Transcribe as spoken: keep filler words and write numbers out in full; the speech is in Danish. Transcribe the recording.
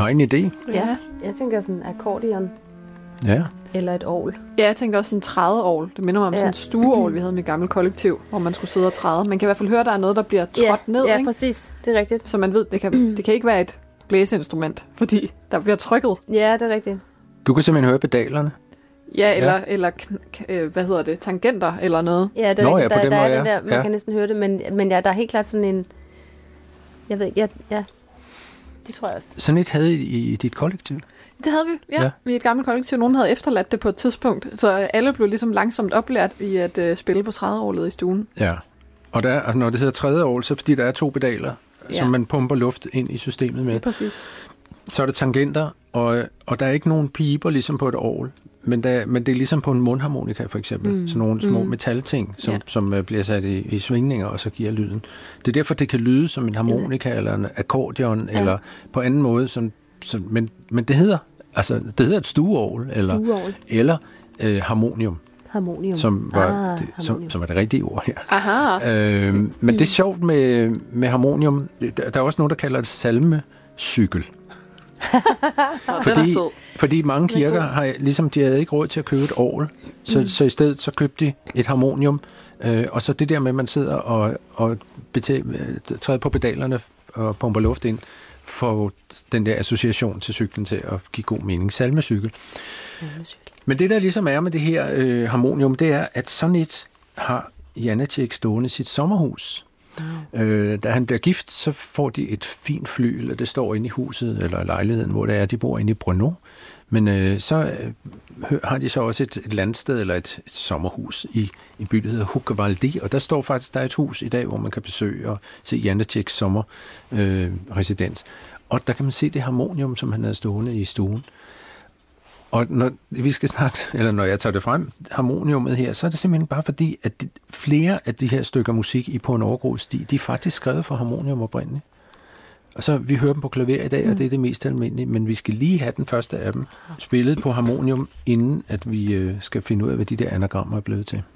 Har I en idé? Ja, jeg tænker sådan en akkordeon. Ja. Eller et orgel. Ja, jeg tænker også sådan en trædeorgel. Det minder mig om ja. sådan en stueorgel, vi havde med gammel kollektiv, hvor man skulle sidde og træde. Man kan i hvert fald høre, at der er noget, der bliver trådt ja, ned. Ja, ikke? præcis. Det er rigtigt. Så man ved, det kan, det kan ikke være et blæseinstrument, fordi der bliver trykket. Ja, det er rigtigt. Du kan simpelthen høre pedalerne. Ja, eller, Ja. eller kn- hvad hedder det, tangenter eller noget. Ja, det er Nå, rigtigt. ja, på Der, den der måde, er det ja. der, man Ja. kan næsten høre det, men, men ja, der er helt klart sådan en... Jeg ved ikke, ja, ja. Det tror jeg også. Sådan et havde I i dit kollektiv? Det havde vi, ja. Ja. Vi er et gammelt kollektiv. Nogen havde efterladt det på et tidspunkt, så alle blev ligesom langsomt oplært i at uh, spille på trædeorglet i stuen. Ja. Og der, altså når det hedder tredje orgel, så fordi der er to pedaler, ja. som man pumper luft ind i systemet med. Ja, præcis. Så er det tangenter, og, og der er ikke nogen piber ligesom på et orgel, men, der, men det er ligesom på en mundharmonika for eksempel. Mm. Sådan nogle små mm. metalting, som, ja. som uh, bliver sat i, i svingninger, og så giver lyden. Det er derfor, det kan lyde som en harmonika, ja. eller en akkordeon, ja. eller på anden måde. Sådan, sådan, men, men det hedder altså det hedder et stueorgel, eller, Stueorgel. eller øh, harmonium. Harmonium. Som var, ah, det, som, som var det rigtige ord her. Aha. Øh, men mm. det er sjovt med, med harmonium. Der, der er også nogen, der kalder det salmecykel. fordi, fordi mange kirker har ligesom, de havde ikke råd til at købe et orgel, så, mm. så i stedet så købte de et harmonium, øh, og så det der med, at man sidder og, og betæ- træder på pedalerne og pumper luft ind, får den der association til cyklen til at give god mening. Salmecykel. Salmecykel. Men det der ligesom er med det her øh, harmonium, det er, at sådan et har Janáček stående i sit sommerhus. Mm. Øh, da han bliver gift, så får de et fint flyl, og det står inde i huset, eller lejligheden, hvor det er, de bor inde i Brno. Men øh, så øh, har de så også et, et landsted, eller et, et sommerhus i en by, der hedder Húgvarðaldi, og der står faktisk, der er et hus i dag, hvor man kan besøge og se Janáčeks sommerresidens. Øh, og der kan man se det harmonium, som han havde stående i stuen. Og når vi skal snakke, eller når jeg tager det frem, harmoniummet her, så er det simpelthen bare fordi, at de, flere af de her stykker musik i På en overgroet sti, de er faktisk skrevet for harmonium oprindeligt. Og så vi hører dem på klaver i dag, og det er det mest almindelige, men vi skal lige have den første af dem spillet på harmonium, inden at vi øh, skal finde ud af, hvad de der anagrammer er blevet til.